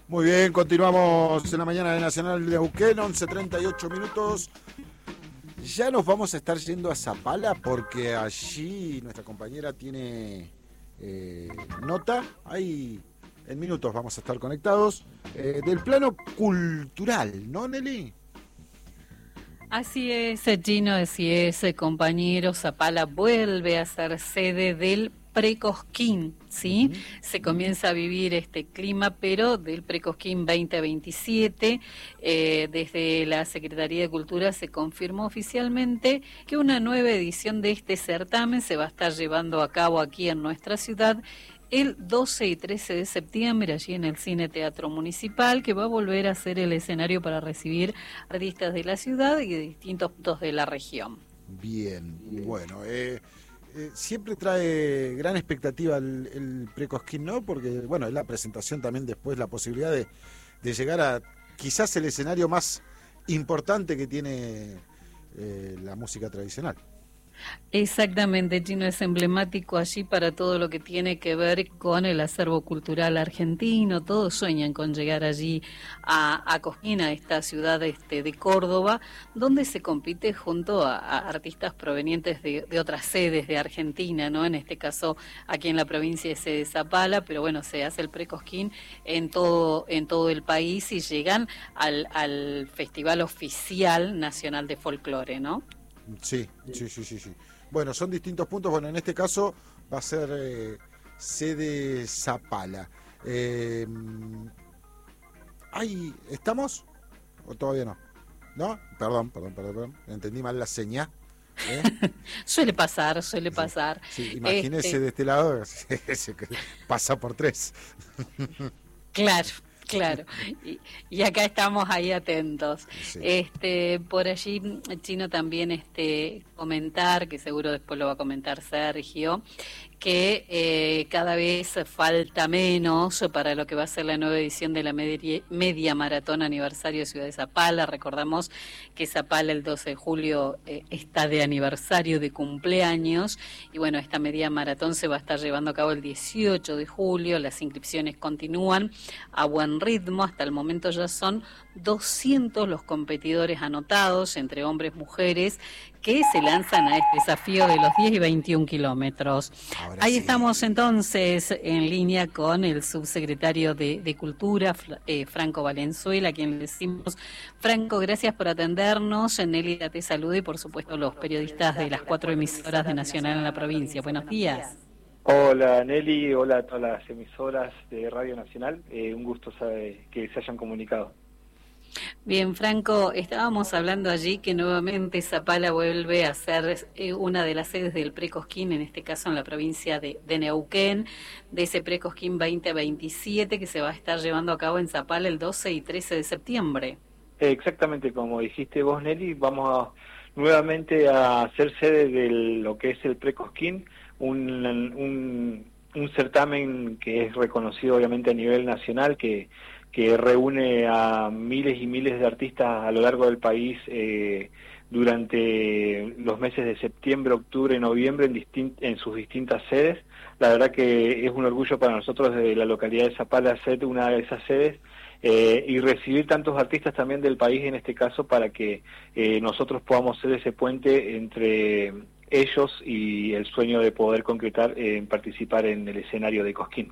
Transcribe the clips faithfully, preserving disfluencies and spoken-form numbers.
Muy bien, continuamos en la mañana de Nacional de Neuquén, once treinta y ocho minutos. Ya nos vamos a estar yendo a Zapala porque allí nuestra compañera tiene eh, nota. Ahí en minutos vamos a estar conectados. Eh, del plano cultural, ¿no, Nelly? Así es, Gino, así es, compañero. Zapala vuelve a ser sede del Precosquín, ¿sí? Uh-huh. Se comienza a vivir este clima, pero del Precosquín veinte veintisiete. Eh, desde la Secretaría de Cultura se confirmó oficialmente que una nueva edición de este certamen se va a estar llevando a cabo aquí en nuestra ciudad el doce y trece de septiembre, allí en el Cine Teatro Municipal, que va a volver a ser el escenario para recibir artistas de la ciudad y de distintos puntos de la región. Bien, bueno, eh, eh, siempre trae gran expectativa el, el Precosquín, ¿no? Porque, bueno, es la presentación también después, la posibilidad de, de llegar a quizás el escenario más importante que tiene eh, la música tradicional. Exactamente, Gino, es emblemático allí para todo lo que tiene que ver con el acervo cultural argentino. Todos sueñan con llegar allí a, a Cosquín, a esta ciudad este, de Córdoba, donde se compite junto a, a artistas provenientes de, de otras sedes de Argentina, ¿no? En este caso aquí en la provincia es de Zapala, pero bueno, se hace el Precosquín en todo, en todo el país y llegan al, al Festival Oficial Nacional de Folclore, ¿no? Sí, sí, sí, sí, sí. Bueno, son distintos puntos. Bueno, en este caso va a ser eh, sede Zapala. Eh, ¿Ahí estamos? ¿O todavía no? ¿No? Perdón, perdón, perdón, perdón. Entendí mal la seña. ¿Eh? Suele pasar, suele sí, pasar. Sí, imagínese este... de este lado, pasa por tres. Claro. Claro, y, y acá estamos ahí atentos. Sí. Este, por allí, Chino, también este comentar, que seguro después lo va a comentar Sergio, que eh, cada vez falta menos para lo que va a ser la nueva edición de la media, media maratón aniversario de Ciudad de Zapala. Recordamos que Zapala el doce de julio eh, está de aniversario de cumpleaños y bueno, esta media maratón se va a estar llevando a cabo el dieciocho de julio. Las inscripciones continúan a buen ritmo. Hasta el momento ya son doscientos los competidores anotados, entre hombres y mujeres, que se lanzan a este desafío de los diez y veintiún kilómetros. Ahora Ahí sí. Estamos entonces en línea con el subsecretario de, de Cultura, eh, Franco Valenzuela, a quien le decimos, Franco, gracias por atendernos. Nelly te saluda y por supuesto los periodistas de las cuatro emisoras de Nacional en la provincia. Buenos días. Hola Nelly, hola a todas las emisoras de Radio Nacional, eh, un gusto saber que se hayan comunicado. Bien, Franco, estábamos hablando allí que nuevamente Zapala vuelve a ser eh, una de las sedes del Precosquín, en este caso en la provincia de, de Neuquén, de ese Precosquín veinte veintisiete que se va a estar llevando a cabo en Zapala el doce y trece de septiembre. Eh, exactamente, como dijiste vos, Nelly, vamos a, nuevamente a ser sede de lo que es el Precosquín, un, un, un certamen que es reconocido obviamente a nivel nacional, que, que reúne a miles y miles de artistas a lo largo del país eh, durante los meses de septiembre, octubre y noviembre en, distint, en sus distintas sedes. La verdad que es un orgullo para nosotros de la localidad de Zapala ser una de esas sedes eh, y recibir tantos artistas también del país en este caso para que eh, nosotros podamos ser ese puente entre ellos y el sueño de poder concretar en eh, participar en el escenario de Cosquín.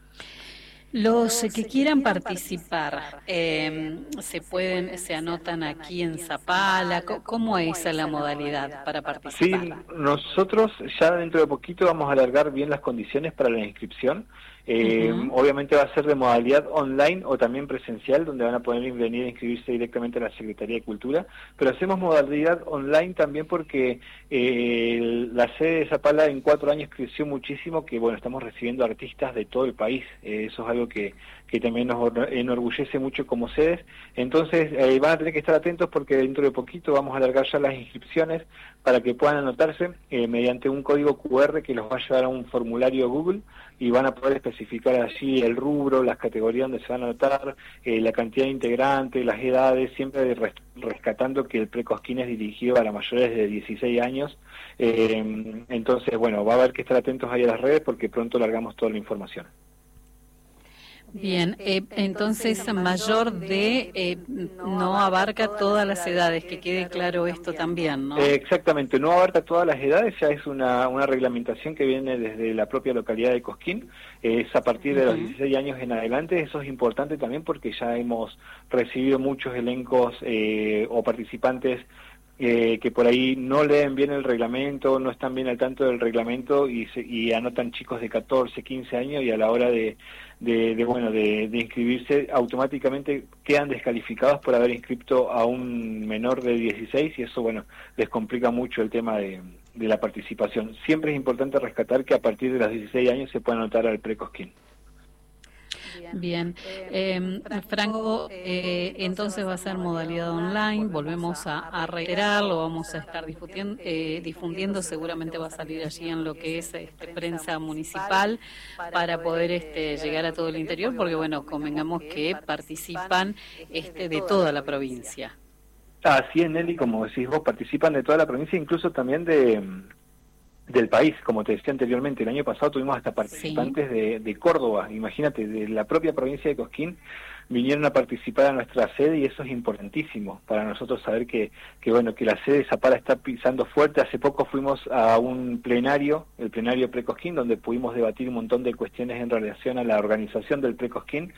Los que quieran participar, eh, se pueden, se anotan aquí en Zapala. ¿Cómo es la modalidad para participar? Sí, nosotros ya dentro de poquito vamos a alargar bien las condiciones para la inscripción. Eh, uh-huh. Obviamente va a ser de modalidad online o también presencial, donde van a poder venir a inscribirse directamente a la Secretaría de Cultura, pero hacemos modalidad online también porque eh, la sede de Zapala en cuatro años creció muchísimo, que bueno, estamos recibiendo artistas de todo el país, eh, eso es algo que, que también nos enorgullece mucho como sedes. Entonces eh, van a tener que estar atentos porque dentro de poquito vamos a alargar ya las inscripciones para que puedan anotarse eh, mediante un código cu erre que los va a llevar a un formulario Google y van a poder especificar allí el rubro, las categorías donde se van a anotar, eh, la cantidad de integrantes, las edades, siempre res rescatando que el Precosquín es dirigido a las mayores de dieciséis años. Eh, entonces, bueno, va a haber que estar atentos ahí a las redes porque pronto largamos toda la información. Bien, eh, entonces mayor de eh, no abarca todas las edades, que quede claro esto también, ¿no? Eh, exactamente, no abarca todas las edades, ya es una, una reglamentación que viene desde la propia localidad de Cosquín, eh, es a partir de los dieciséis años en adelante. Eso es importante también porque ya hemos recibido muchos elencos eh, o participantes Eh, que por ahí no leen bien el reglamento, no están bien al tanto del reglamento y, se, y anotan chicos de catorce, quince años y a la hora de, de, de bueno de, de inscribirse automáticamente quedan descalificados por haber inscrito a un menor de dieciséis y eso bueno les complica mucho el tema de, de la participación. Siempre es importante rescatar que a partir de los dieciséis años se puede anotar al Pre-Cosquín. Bien, eh, Franco, eh, entonces va a ser modalidad online, volvemos a, a reiterar, lo vamos a estar difundiendo, eh, difundiendo, seguramente va a salir allí en lo que es este, prensa municipal para poder este, llegar a todo el interior, porque bueno, convengamos que participan este, de toda la provincia. Así es, Nelly, como decís vos, participan de toda la provincia, incluso también de... del país, como te decía anteriormente. El año pasado tuvimos hasta participantes sí. de, de Córdoba, imagínate, de la propia provincia de Cosquín, vinieron a participar a nuestra sede y eso es importantísimo para nosotros saber que, que bueno, que la sede de Zapala está pisando fuerte. Hace poco fuimos a un plenario, el plenario Pre-Cosquín, donde pudimos debatir un montón de cuestiones en relación a la organización del Pre-Cosquín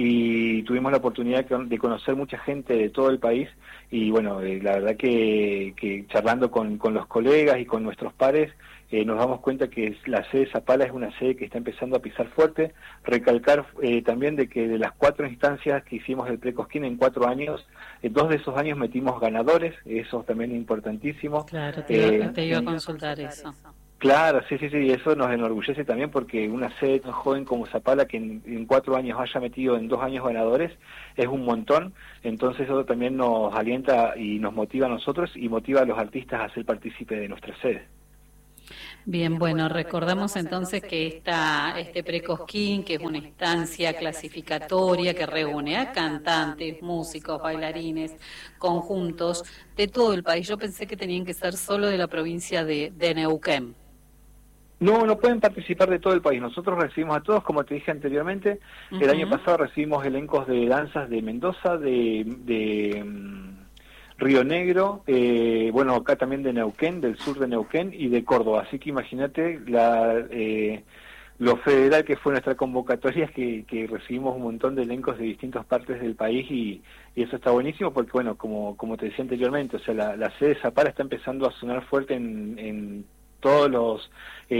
y tuvimos la oportunidad de conocer mucha gente de todo el país y bueno, eh, la verdad que, que charlando con, con los colegas y con nuestros pares, Eh, nos damos cuenta que la sede de Zapala es una sede que está empezando a pisar fuerte. Recalcar eh, también de que de las cuatro instancias que hicimos del Pre-Cosquín en cuatro años, eh, dos de esos años metimos ganadores, eso también es importantísimo. Claro, te iba, eh, te iba a consultar eso. Claro, sí, sí, sí, y eso nos enorgullece también porque una sede tan joven como Zapala que en, en cuatro años haya metido en dos años ganadores es un montón, entonces eso también nos alienta y nos motiva a nosotros y motiva a los artistas a ser partícipes de nuestra sede. Bien, bueno, recordamos entonces que esta, este Pre-Cosquín, que es una instancia clasificatoria que reúne a cantantes, músicos, bailarines, conjuntos de todo el país. Yo pensé que tenían que ser solo de la provincia de, de Neuquén. No, no pueden participar de todo el país. Nosotros recibimos a todos, como te dije anteriormente. Uh-huh. El año pasado recibimos elencos de danzas de Mendoza, de... de Río Negro, eh, bueno, acá también de Neuquén, del sur de Neuquén y de Córdoba. Así que imagínate la, eh, lo federal que fue nuestra convocatoria, es que, que recibimos un montón de elencos de distintas partes del país y, y eso está buenísimo porque, bueno, como, como te decía anteriormente, o sea, la, la sede de Zapala está empezando a sonar fuerte en, en todos los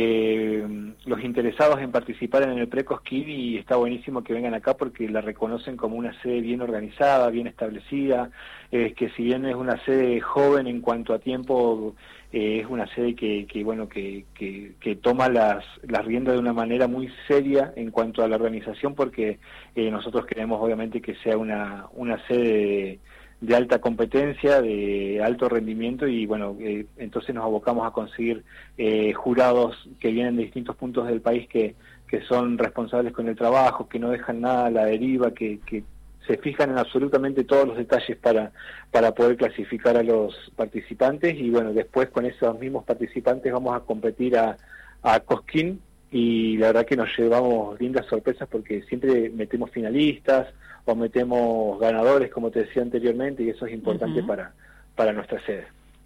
eh, los interesados en participar en el Pre-Cosquín y está buenísimo que vengan acá porque la reconocen como una sede bien organizada, bien establecida, eh, que si bien es una sede joven en cuanto a tiempo, eh, es una sede que, que bueno que, que, que toma las, las riendas de una manera muy seria en cuanto a la organización porque eh, nosotros queremos obviamente que sea una, una sede de, de alta competencia, de alto rendimiento y bueno, eh, entonces nos abocamos a conseguir eh, jurados que vienen de distintos puntos del país que, que son responsables con el trabajo, que no dejan nada a la deriva, que, que se fijan en absolutamente todos los detalles para, para poder clasificar a los participantes y bueno, después con esos mismos participantes vamos a competir a, a Cosquín y la verdad que nos llevamos lindas sorpresas porque siempre metemos finalistas o metemos ganadores, como te decía anteriormente, y eso es importante uh-huh. para, para nuestra sede.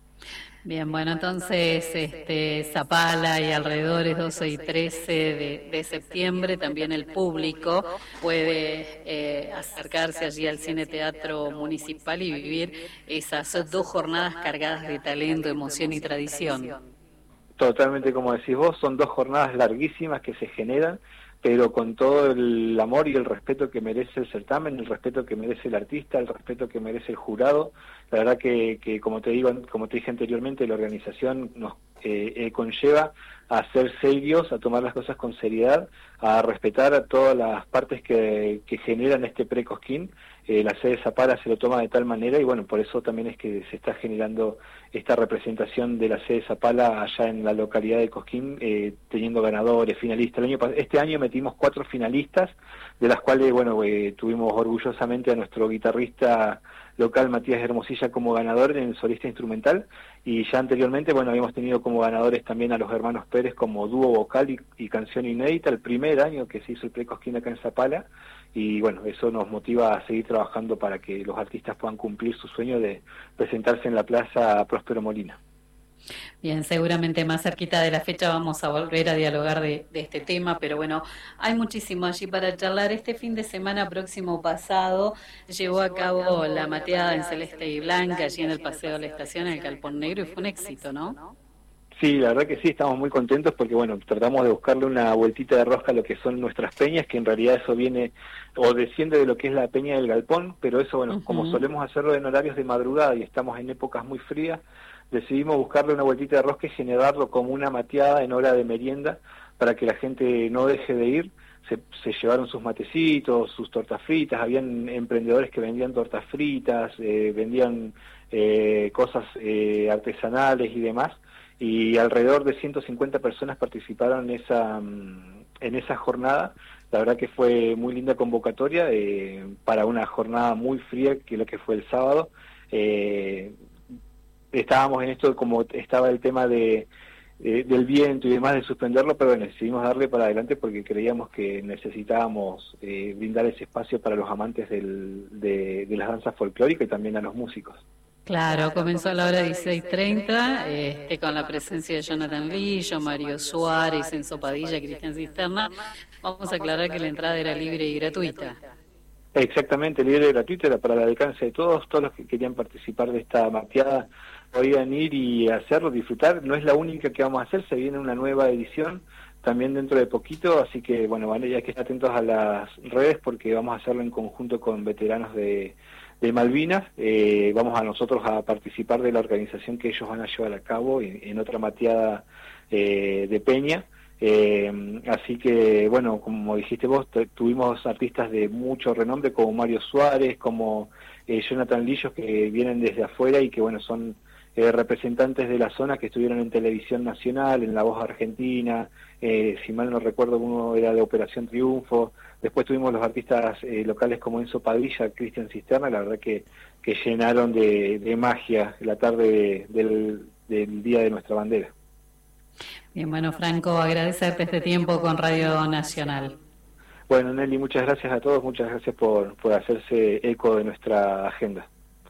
Bien, bueno, entonces este Zapala y alrededores doce y trece de, de septiembre también el público puede eh, acercarse allí al Cine Teatro Municipal y vivir esas dos jornadas cargadas de talento, emoción y tradición. Totalmente como decís vos, son dos jornadas larguísimas que se generan, pero con todo el amor y el respeto que merece el certamen, el respeto que merece el artista, el respeto que merece el jurado. La verdad que, que como te digo, como te dije anteriormente, la organización nos eh, eh, conlleva a ser serios, a tomar las cosas con seriedad, a respetar a todas las partes que, que generan este Pre-Cosquín. Eh, la sede de Zapala se lo toma de tal manera y bueno, por eso también es que se está generando esta representación de la sede de Zapala allá en la localidad de Cosquín, eh, teniendo ganadores, finalistas. El año, este año metimos cuatro finalistas, de las cuales, bueno, eh, tuvimos orgullosamente a nuestro guitarrista local Matías Hermosilla como ganador en el solista instrumental y ya anteriormente, bueno, habíamos tenido como ganadores también a los hermanos Pérez como dúo vocal y, y canción inédita, el primer año que se hizo el Precosquín acá en Zapala, y bueno, eso nos motiva a seguir trabajando para que los artistas puedan cumplir su sueño de presentarse en la Plaza Próspero Molina. Bien, seguramente más cerquita de la fecha vamos a volver a dialogar de, de este tema, pero bueno, hay muchísimo allí para charlar. Este fin de semana próximo pasado llevó a cabo la mateada en celeste y blanca, allí en el Paseo de la Estación, en el Galpón Negro, y fue un éxito, ¿no? Sí, la verdad que sí, estamos muy contentos porque, bueno, tratamos de buscarle una vueltita de rosca a lo que son nuestras peñas, que en realidad eso viene o desciende de lo que es la peña del Galpón, pero eso, bueno, uh-huh. como solemos hacerlo en horarios de madrugada y estamos en épocas muy frías, decidimos buscarle una vueltita de rosca y generarlo como una mateada en hora de merienda para que la gente no deje de ir. Se, se llevaron sus matecitos, sus tortas fritas, habían emprendedores que vendían tortas fritas, eh, vendían eh, cosas eh, artesanales y demás, y alrededor de ciento cincuenta personas participaron en esa, en esa jornada. La verdad que fue muy linda convocatoria eh, para una jornada muy fría, que lo que fue el sábado. Eh, estábamos en esto como estaba el tema de, de del viento y demás, de suspenderlo, pero bueno, decidimos darle para adelante porque creíamos que necesitábamos eh, brindar ese espacio para los amantes del, de, de las danzas folclóricas y también a los músicos. Claro, comenzó a la hora dieciséis treinta, este, con la presencia de Jonathan Lillo, Mario Suárez, Enzo Padilla, Cristian Cisterna. Vamos a aclarar que la entrada era libre y gratuita. Exactamente, libre y gratuita, era para el alcance de todos, todos los que querían participar de esta mateada podían ir y hacerlo, disfrutar. No es la única que vamos a hacer, se viene una nueva edición también dentro de poquito, así que bueno, van hay que estar atentos a las redes porque vamos a hacerlo en conjunto con veteranos de, de Malvinas. Eh, vamos a nosotros a participar de la organización que ellos van a llevar a cabo en, en otra mateada eh, de Peña. Eh, así que, bueno, como dijiste vos, tuvimos artistas de mucho renombre como Mario Suárez, como eh, Jonathan Lillos, que vienen desde afuera y que, bueno, son eh, representantes de la zona que estuvieron en Televisión Nacional, en La Voz Argentina, eh, si mal no recuerdo, uno era de Operación Triunfo. Después tuvimos los artistas eh, locales como Enzo Padilla, Cristian Cisterna, la verdad que, que llenaron de, de magia la tarde de, del, del Día de Nuestra Bandera. Bien, bueno, Franco, agradecerte este tiempo con Radio Nacional. Bueno, Nelly, muchas gracias a todos, muchas gracias por, por hacerse eco de nuestra agenda.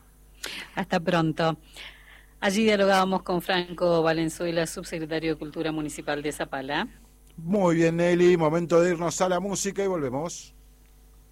Hasta pronto. Allí dialogábamos con Franco Valenzuela, subsecretario de Cultura Municipal de Zapala. Muy bien, Nelly, momento de irnos a la música y volvemos.